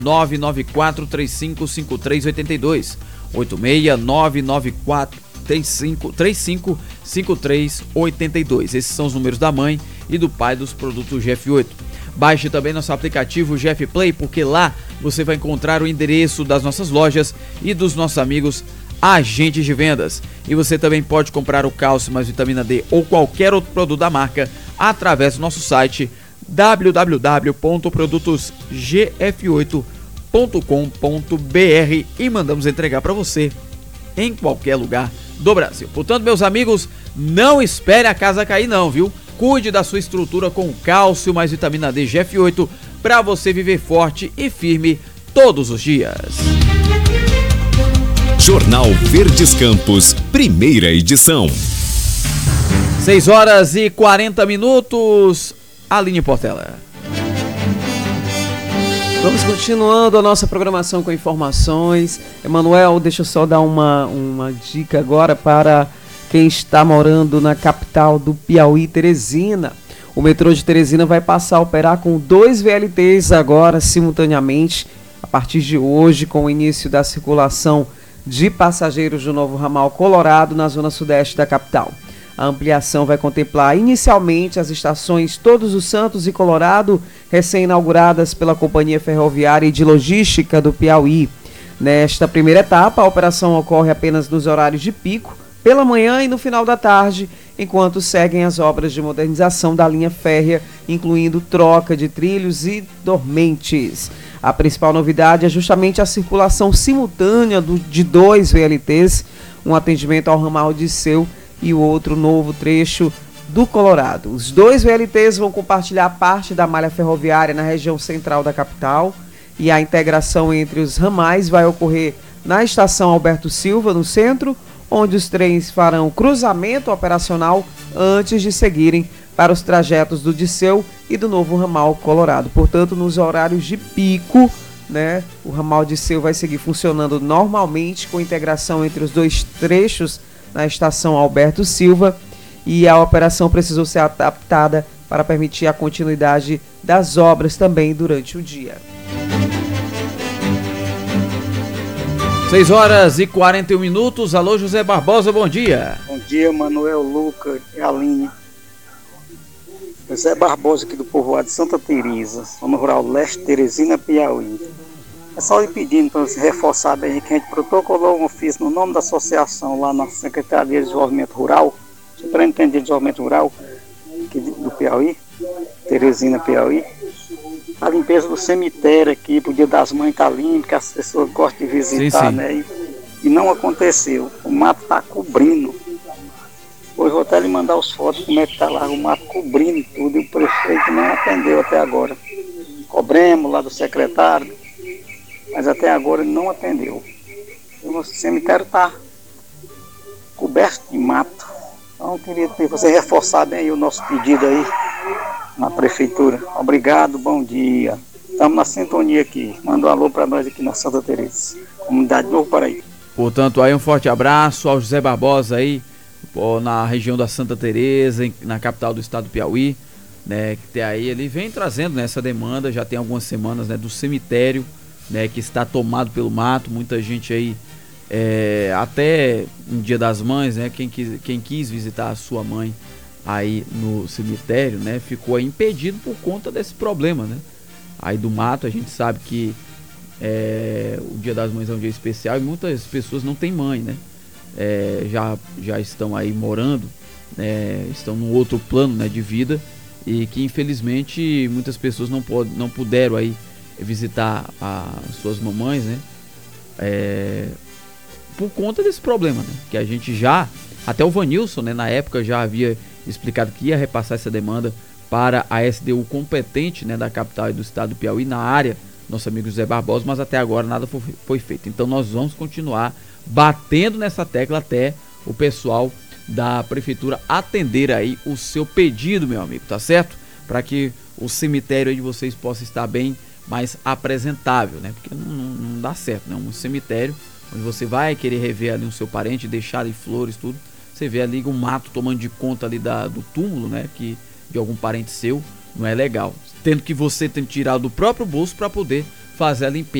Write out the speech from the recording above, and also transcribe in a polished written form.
994355382, 86994355382. Esses são os números da mãe e do pai dos produtos GF8. Baixe também nosso aplicativo GF Play, porque lá você vai encontrar o endereço das nossas lojas e dos nossos amigos agentes de vendas. E você também pode comprar o cálcio mais vitamina D ou qualquer outro produto da marca através do nosso site www.produtosgf8.com.br e mandamos entregar para você em qualquer lugar do Brasil. Portanto, meus amigos, não espere a casa cair não, viu? Cuide da sua estrutura com cálcio mais vitamina D GF8 para você viver forte e firme todos os dias. Jornal Verdes Campos, primeira edição. 6h40. Aline Portela. Vamos continuando a nossa programação com informações. Emanuel, deixa eu só dar uma dica agora para quem está morando na capital do Piauí, Teresina. O metrô de Teresina vai passar a operar com 2 VLTs agora, simultaneamente, a partir de hoje, com o início da circulação de passageiros do novo ramal Colorado na zona sudeste da capital. A ampliação vai contemplar inicialmente as estações Todos os Santos e Colorado, recém-inauguradas pela Companhia Ferroviária e de Logística do Piauí. Nesta primeira etapa, a operação ocorre apenas nos horários de pico, pela manhã e no final da tarde, enquanto seguem as obras de modernização da linha férrea, incluindo troca de trilhos e dormentes. A principal novidade é justamente a circulação simultânea de 2 VLTs, um atendimento ao ramal Odisseu e o outro novo trecho do Colorado. Os 2 VLTs vão compartilhar parte da malha ferroviária na região central da capital e a integração entre os ramais vai ocorrer na estação Alberto Silva, no centro, onde os trens farão cruzamento operacional antes de seguirem para os trajetos do Odisseu e do novo ramal Colorado. Portanto, nos horários de pico, né, o ramal Odisseu vai seguir funcionando normalmente com integração entre os 2 trechos na estação Alberto Silva, e a operação precisou ser adaptada para permitir a continuidade das obras também durante o dia. 6h41. Alô, José Barbosa, bom dia. Bom dia, Manuel, Luca e Aline. José Barbosa aqui do povoado de Santa Teresa, zona rural leste, Teresina, Piauí. É só lhe pedindo para você reforçar bem que a gente protocolou um ofício no nome da associação lá na Secretaria de Desenvolvimento Rural, Superintendente de Desenvolvimento Rural aqui do Piauí, Teresina, Piauí. A limpeza do cemitério aqui, pro Dia das Mães tá limpo, que as pessoas gostam de visitar, sim. Né? E não aconteceu. O mato tá cobrindo. Hoje vou até lhe mandar os fotos como é que tá lá, o mato cobrindo tudo, e o prefeito não atendeu até agora. Cobremos lá do secretário, mas até agora ele não atendeu. O cemitério tá coberto de mato. Então eu queria que você reforçar bem aí o nosso pedido aí na prefeitura. Obrigado, bom dia. Estamos na sintonia aqui. Manda um alô para nós aqui na Santa Teresa, comunidade Novo Paraíba. Portanto, aí um forte abraço ao José Barbosa aí, na região da Santa Teresa, na capital do estado do Piauí, né, que tem aí, ele vem trazendo, né, essa demanda, já tem algumas semanas, né, do cemitério, né, que está tomado pelo mato. Muita gente aí, até no Dia das Mães, né, quem quis visitar a sua mãe aí no cemitério, né, ficou aí impedido por conta desse problema, né, aí do mato. A gente sabe que o Dia das Mães é um dia especial e muitas pessoas não têm mãe, né, já estão aí morando, estão num outro plano, né, de vida, e que infelizmente muitas pessoas não puderam aí visitar as suas mamães, né, por conta desse problema, né, que a gente até o Vanilson, né, na época já havia explicado que ia repassar essa demanda para a SDU competente, né, da capital e do estado do Piauí na área, nosso amigo José Barbosa, mas até agora nada foi feito. Então nós vamos continuar batendo nessa tecla até o pessoal da prefeitura atender aí o seu pedido, meu amigo, tá certo? Para que o cemitério aí de vocês possa estar bem mais apresentável, né? Porque não dá certo, né? Um cemitério onde você vai querer rever ali o seu parente, deixar ali flores, tudo, você vê ali um mato tomando de conta ali do túmulo, né? Que de algum parente seu, não é legal. Tendo que você tem que tirar do próprio bolso para poder fazer a limpeza